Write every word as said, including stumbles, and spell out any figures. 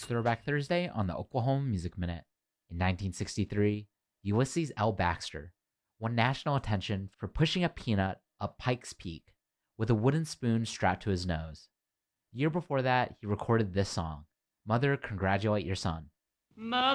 Throwback Thursday on the Oklahoma Music Minute. In nineteen sixty-three, Ulysses L. Baxter won national attention for pushing a peanut up Pikes Peak with a wooden spoon strapped to his nose. The year before that, he recorded this song, Mother, Congratulate Your Son. Mother,